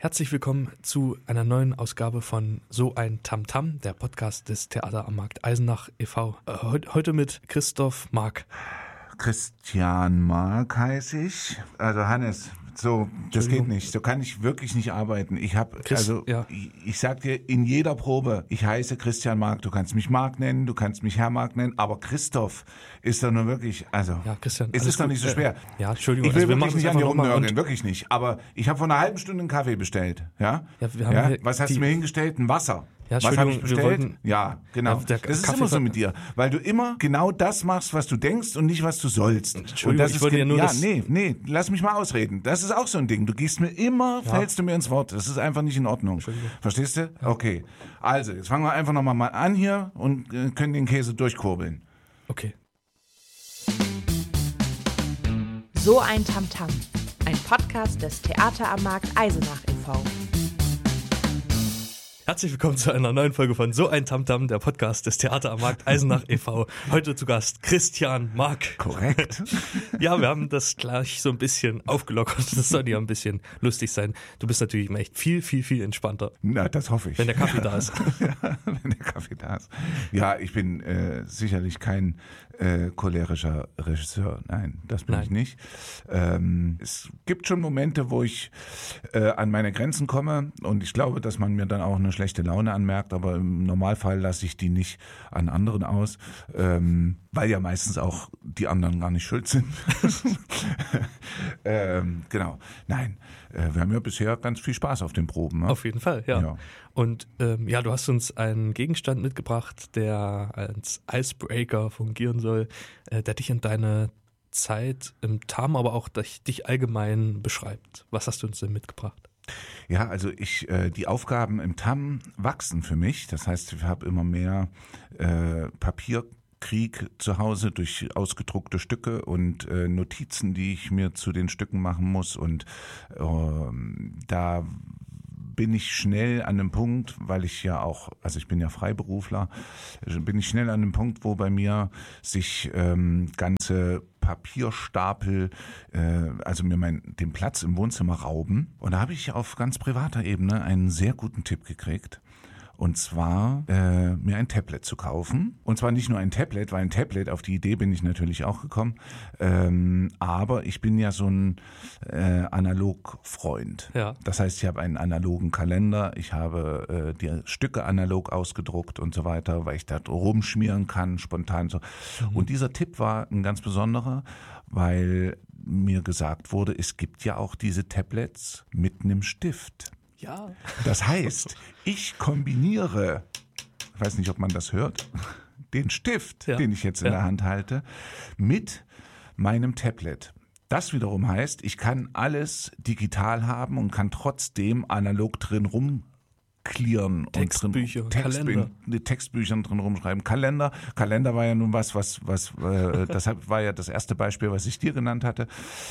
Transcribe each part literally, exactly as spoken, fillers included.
Herzlich willkommen zu einer neuen Ausgabe von So ein Tamtam, der Podcast des Theater am Markt Eisenach e V Äh, heut, heute mit Christoph Mark. Christian Mark heiße ich. Also Hannes, so, das geht nicht. So kann ich wirklich nicht arbeiten. Ich habe, also, ja. ich, ich sag dir in jeder Probe, ich heiße Christian Mark. Du kannst mich Mark nennen, du kannst mich Herr Mark nennen, aber Christoph ist doch nur wirklich, also, Ja, Christian, ist alles es doch gut. nicht so schwer. Äh, ja, Entschuldigung. Ich will also wir wirklich machen nicht es an dir einfach noch mal rumnörgeln, und- wirklich nicht. Aber ich habe vor einer halben Stunde einen Kaffee bestellt, ja? Ja, wir haben ja? hier Was hast die- du mir hingestellt? Ein Wasser. Ja, Was habe ich Entschuldigung, wir bestellt? wollten- Ja, genau. Ja, der das ist Kaffee immer so war- mit dir, weil du immer genau das machst, was du denkst und nicht, was du sollst. Entschuldigung, und das ich ist wollte ge- ja nur ja, das- nee, nee, lass mich mal ausreden. Das ist auch so ein Ding. Du gehst mir immer, fällst du mir ins Wort. Das ist einfach nicht in Ordnung. Verstehst du? Okay. Also, jetzt fangen wir einfach nochmal mal an hier und äh, können den Käse durchkurbeln. Okay. So ein Tamtam, ein Podcast des Theater am Markt Eisenach e V Herzlich willkommen zu einer neuen Folge von So ein Tamtam, der Podcast des Theater am Markt Eisenach e V Heute zu Gast Christian Mark. Korrekt. Ja, wir haben das gleich so ein bisschen aufgelockert. Das soll ja ein bisschen lustig sein. Du bist natürlich immer echt viel, viel, viel entspannter, Na, das hoffe ich. wenn der Kaffee da ist. Ja, wenn der Kaffee da ist. Ja, ich bin äh, sicherlich kein äh, cholerischer Regisseur. Nein, das bin Nein. ich nicht. Ähm, es gibt schon Momente, wo ich äh, an meine Grenzen komme und ich glaube, dass man mir dann auch eine schlechte Laune anmerkt, aber im Normalfall lasse ich die nicht an anderen aus, ähm, weil ja meistens auch die anderen gar nicht schuld sind. ähm, genau. Nein, äh, wir haben ja bisher ganz viel Spaß auf den Proben. Ne? Auf jeden Fall, ja. Ja. Und ähm, ja, du hast uns einen Gegenstand mitgebracht, der als Icebreaker fungieren soll, äh, der dich in deine Zeit im Tam, aber auch dich, dich allgemein beschreibt. Was hast du uns denn mitgebracht? Ja, also ich, äh, die Aufgaben im Tam wachsen für mich. Das heißt, ich habe immer mehr äh, Papierkrieg zu Hause durch ausgedruckte Stücke und äh, Notizen, die ich mir zu den Stücken machen muss. Und ähm, da bin ich schnell an einem Punkt, weil ich ja auch, also ich bin ja Freiberufler, bin ich schnell an einem Punkt, wo bei mir sich ähm, ganze Papierstapel, äh, also mir mein, den Platz im Wohnzimmer rauben. Und da habe ich auf ganz privater Ebene einen sehr guten Tipp gekriegt. Und zwar äh, mir ein Tablet zu kaufen. Und zwar nicht nur ein Tablet, weil ein Tablet, auf die Idee bin ich natürlich auch gekommen. Ähm, aber ich bin ja so ein äh, Analog-Freund. Ja. Das heißt, ich habe einen analogen Kalender, ich habe äh, die Stücke analog ausgedruckt und so weiter, weil ich da rumschmieren kann, spontan so. Mhm. Und dieser Tipp war ein ganz besonderer, weil mir gesagt wurde, es gibt ja auch diese Tablets mit einem Stift. Ja. Das heißt, ich kombiniere, ich weiß nicht, ob man das hört, den Stift, Ja. den ich jetzt in Ja. der Hand halte, mit meinem Tablet. Das wiederum heißt, ich kann alles digital haben und kann trotzdem analog drin rum clearen Textbücher, und drin, Textbü- Kalender. in Textbüchern drin rumschreiben. Kalender, Kalender war ja nun was, was, was, äh, das war ja das erste Beispiel, was ich dir genannt hatte.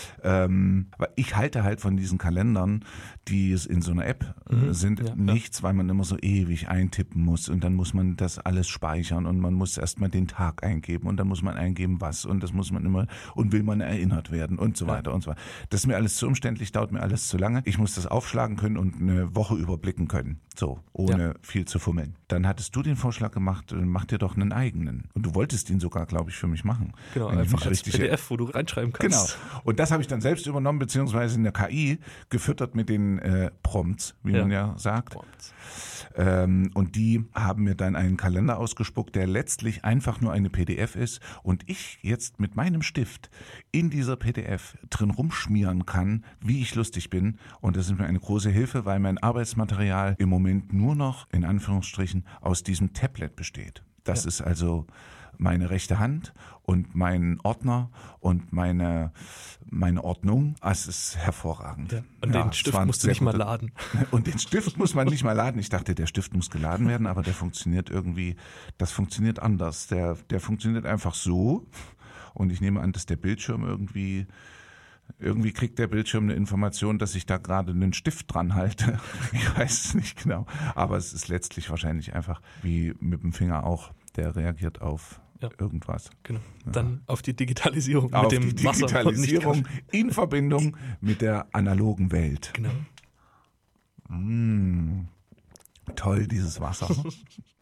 Ähm, weil ich halte halt von diesen Kalendern, die es in so einer App äh, Mhm. sind, Ja, ja. nichts, weil man immer so ewig eintippen muss und dann muss man das alles speichern und man muss erstmal den Tag eingeben und dann muss man eingeben, was und das muss man immer und will man erinnert werden und so weiter und so weiter. Das ist mir alles zu umständlich, dauert mir alles zu lange. Ich muss das aufschlagen können und eine Woche überblicken können. So, ohne Ja. viel zu fummeln. Dann hattest du den Vorschlag gemacht, mach dir doch einen eigenen. Und du wolltest ihn sogar, glaube ich, für mich machen. Genau, wenn ich einfach mich als richtig P D F, wo du reinschreiben Genau. kannst. Und das habe ich dann selbst übernommen, beziehungsweise in der K I, gefüttert mit den äh, Prompts, wie Ja. man ja sagt. Prompts. Ähm, und die haben mir dann einen Kalender ausgespuckt, der letztlich einfach nur eine P D F ist und ich jetzt mit meinem Stift in dieser P D F drin rumschmieren kann, wie ich lustig bin. Und das ist mir eine große Hilfe, weil mein Arbeitsmaterial im Moment nur noch, in Anführungsstrichen, aus diesem Tablet besteht. Das Ja. ist also meine rechte Hand und mein Ordner und meine, meine Ordnung. Es ist hervorragend. Ja. Und Ja, den es Stift war ein musst du sehr nicht mal guter- laden. Und den Stift muss man nicht mal laden. Ich dachte, der Stift muss geladen werden, aber der funktioniert irgendwie, das funktioniert anders. Der, der funktioniert einfach so. Und ich nehme an, dass der Bildschirm irgendwie, irgendwie kriegt der Bildschirm eine Information, dass ich da gerade einen Stift dran halte. Ich weiß es nicht genau. Aber es ist letztlich wahrscheinlich einfach wie mit dem Finger auch. Der reagiert auf Ja. irgendwas. Genau. Dann auf die Digitalisierung Auf mit dem die Wasser. und Digitalisierung nicht- in Verbindung mit der analogen Welt. Genau. Mm, toll, dieses Wasser.